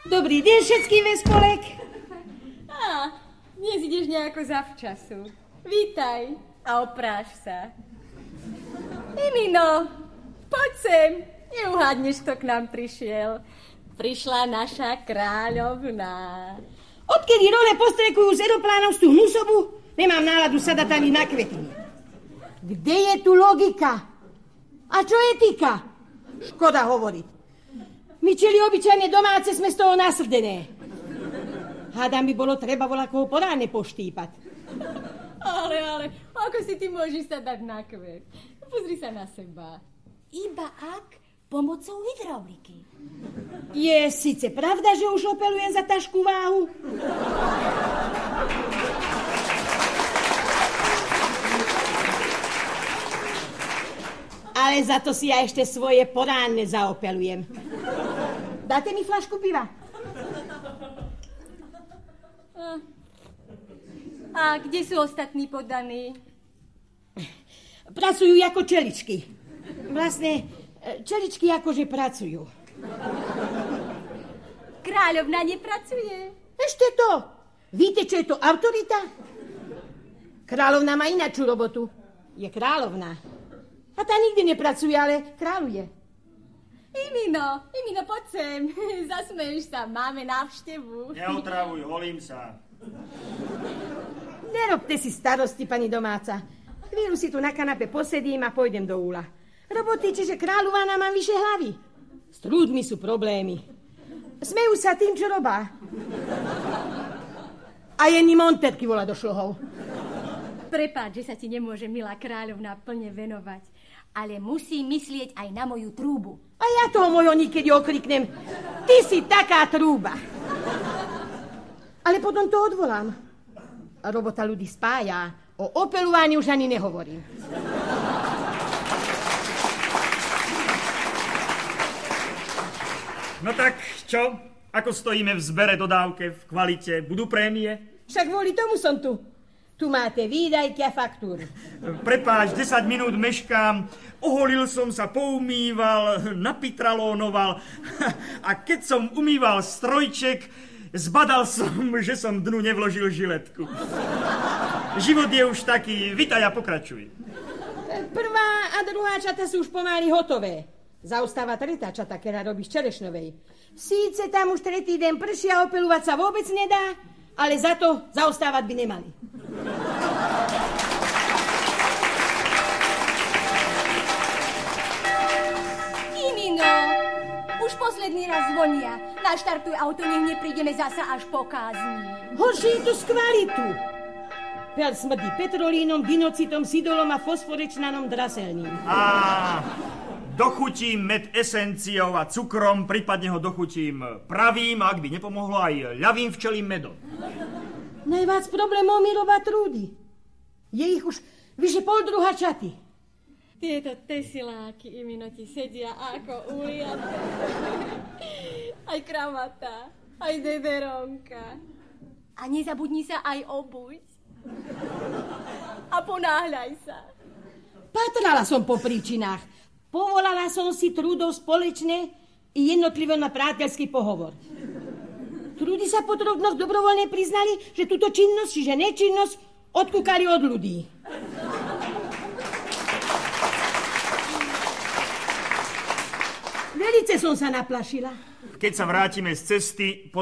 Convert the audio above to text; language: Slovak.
Dobrý deň všetkým ve spolek. Dnes ideš nejako zavčasu. Vítaj a opráš sa. Emino, poď sem. Neuhádneš, kto k nám prišiel. Prišla naša kráľovná. Odkedy role postrekujú z aeroplánov z tú hnusobu, nemám náladu sadať ani na kvetiny. Kde je tu logika? A čo etika? Škoda hovoriť. My čeli obyčajne domáce sme z toho nasrdené. Hádam by bolo treba voľakoho poráne poštípať. Ale, ako si ty môžeš sa dať na kvet? Pozri sa na seba. Iba ak pomocou hydrauliky. Je síce pravda, že už opelujem za tašku váhu? Ale za to si ja ešte svoje poránne zaopelujem. Dáte mi fľašku piva? A kde sú ostatní podaní? Pracujú ako čeličky. Vlastne, čeličky akože pracujú. Kráľovna nepracuje. Ešte to. Víte, čo je to autorita? Kráľovna má inačú robotu. Je kráľovná. A tá nikdy nepracuje, ale kráľuje. Emino, poď sem. Zasmeješ sa, máme návštevu. Neotravuj, holím sa. Nerobte si starosti, pani domáca. Chvíľu si tu na kanape posedím a pôjdem do úla. Roboty, čiže kráľovná mám vyše hlavy. S trúdmi sú problémy. Smejú sa tým, čo robá. A Jenny Monterky volá do šlohov. Prepáč, že sa ti nemôže milá kráľovná plne venovať, ale musí myslieť aj na moju trúbu. A ja toho mojho niekedy okriknem. Ty si taká trúba. Ale potom to odvolám. Robota ľudí spája. O opelovaní už ani nehovorím. No tak, čo? Ako stojíme v zbere, dodávke, v kvalite? Budú prémie? Však kvôli tomu som tu. Tu máte výdajky a faktúry. Prepáč, 10 minút meškám. Oholil som sa, poumýval, napitralónoval. A keď som umýval strojček, zbadal som, že som dnu nevložil žiletku. Život je už taký. Vitaj a pokračuj. Prvá a druhá čata sú už pomaly hotové. Zaostáva tretá čata, ktorá robí z Čerešnovej. Síce tam už tretí deň prší a opelovať sa vôbec nedá, ale za to zaostávať by nemali. Emino, už posledný raz zvonia. Naštartuj auto, nech neprídeme zasa až po kázni. Horšie je to z kvalitu. Pel smrdí petrolínom, dinocitom, sidolom a fosforečnanom draselním. Dochutím med esenciou a cukrom, prípadne ho dochutím pravým, ak by nepomohlo aj ľavým včelím medom. Najviac problémov mi robá trúdy. Je ich už vyše poldruha čaty. Tieto tesiláky, Emino, ti sedia ako uliaté. Aj kravata, aj dederonka. A nezabudni sa aj obuť. A ponáhľaj sa. Patrala som po príčinách. Povolala som si trúdov spoločne i jednotlivo na priateľský pohovor. Trúdy sa po 3 dnoch dobrovoľne priznali, že túto činnosť, čiže nečinnosť, odkúkali od ľudí. Velice som sa naplašila. Keď sa vrátime z cesty,